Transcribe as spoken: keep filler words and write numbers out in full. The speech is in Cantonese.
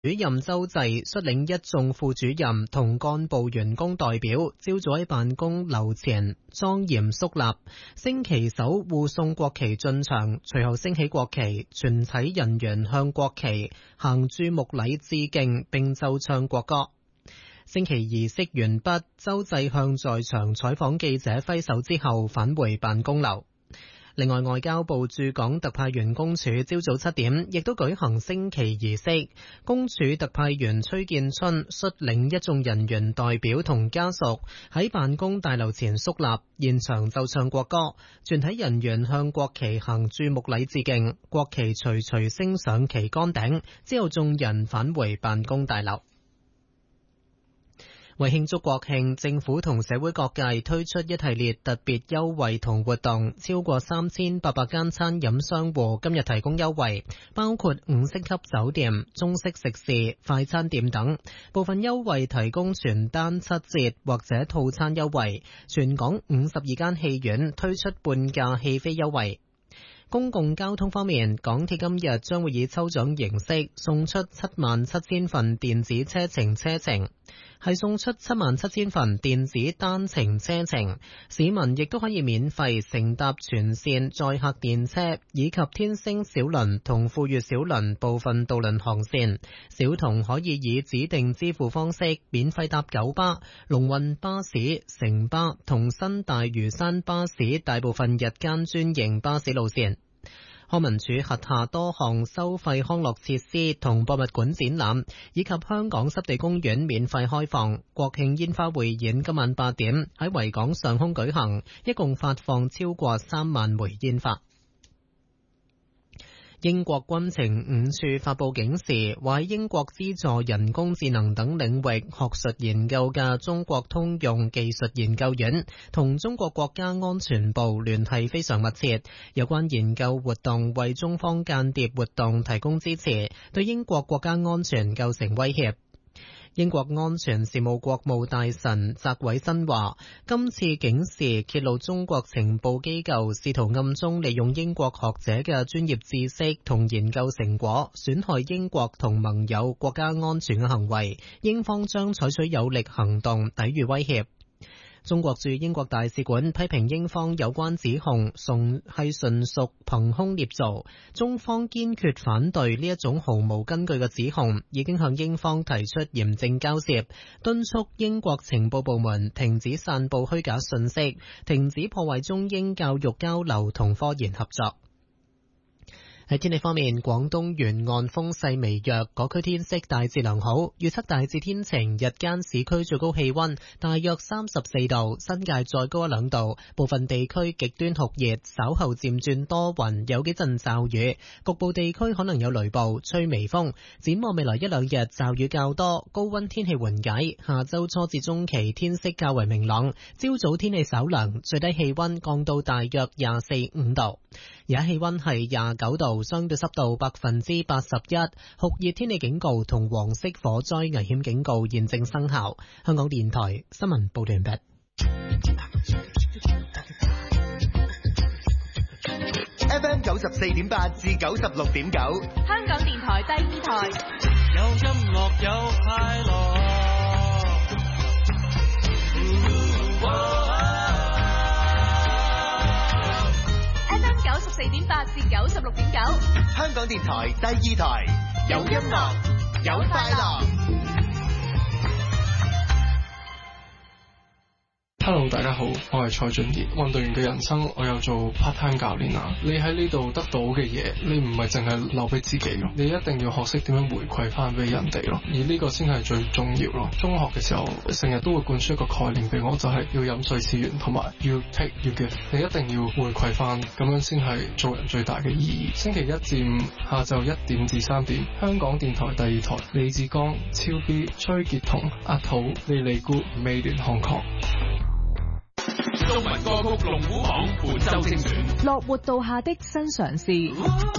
主任周濟率領一眾副主任同幹部員工代表，朝早喺辦公樓前莊嚴肅立，升旗手護送國旗進場，隨後升起國旗，全體人員向國旗行注目禮致敬，並奏唱國歌。升旗儀式完畢，周濟向在場採訪記者揮手之後返回辦公樓。另外，外交部駐港特派員公署朝早七點亦都舉行升旗儀式，公署特派員崔建春率領一眾人員代表同家屬喺辦公大樓前肅立，現場奏唱國歌，全體人員向國旗行注目禮致敬，國旗徐徐升上旗杆頂，之後眾人返回辦公大樓。為慶祝國慶，政府同社會各界推出一系列特別優惠同活動，超過三千八百間餐飲商戶今日提供優惠，包括五星級酒店、中式食肆、快餐店等。部分優惠提供全單七折或者套餐優惠。全港五十二間戲院推出半價戲飛優惠。公共交通方面，港鐵今日將會以抽獎形式送出七萬七千份電子車程車程，係送出七萬七千份電子單程車程。市民亦都可以免費乘搭全線載客電車以及天星小輪同富裕小輪部分渡輪航線。小童可以以指定支付方式免費搭九巴、龍運巴士、城巴同新大嶼山巴士大部分日間專營巴士路線。康文署轄下多項收費康樂設施同博物館展覽，以及香港濕地公園免費開放。國慶煙花匯演今晚八點喺維港上空舉行，一共發放超過三萬枚煙花。英國軍情五處發佈警示，話喺英國資助人工智能等領域學術研究嘅中國通用技術研究院同中國國家安全部聯繫非常密切，有關研究活動為中方間諜活動提供支持，對英國國家安全構成威脅。英國安全事務國務大臣澤偉新話，今次警示揭露中國情報機構試圖暗中利用英國學者嘅專業知識同研究成果，損害英國同盟友國家安全嘅行為，英方將採取有力行動抵禦威脅。中國駐英國大使館批評英方有關指控純係純屬憑空捏造，中方堅決反對呢一種毫無根據嘅指控，已經向英方提出嚴正交涉，敦促英國情報部門停止散布虛假信息，停止破壞中英教育交流同科研合作。喺天氣方面，廣東沿岸風勢微弱，各區天色大致良好，預測大致天晴，日間市區最高氣溫大約三十四度，新界再高一兩度，部分地區極端酷熱，稍後漸轉多雲，有幾陣驟雨，局部地區可能有雷暴，吹微風。展望未來一兩日驟雨較多，高溫天氣緩解，下周初至中期天色較為明朗，朝早天氣稍涼，最低氣溫降到大約廿四五度，而家氣溫係廿九度。相對濕度百分之八十一，酷熱天氣警告同黃色火災危險警告現正生效。香港電台新聞報道完畢。 F M 九十四點八至九十六點九， 香港電台第二台。 有音樂有快樂。 九十四點八至九十六點九， 香港電台第二台，有音樂有快樂。 Hello， 大家好，我係蔡俊傑。運動員嘅人生，我有做 part time 教練啊。你喺呢度得到嘅嘢，你唔係淨係留俾自己咯，你一定要學識點樣回饋翻俾人哋咯。而呢個先係最重要咯。中學嘅時候，成日都會灌輸一個概念俾我，就係要飲水思源，同埋要 take 要 give。你一定要回饋翻，咁樣先係做人最大嘅意義。星期一至五下晝一點至三點，香港電台第二台，李志剛、超 B、崔傑彤、阿土、莉莉姑、美聯香港。 中文歌曲龍虎榜本周精選， 樂活道下的新嘗試。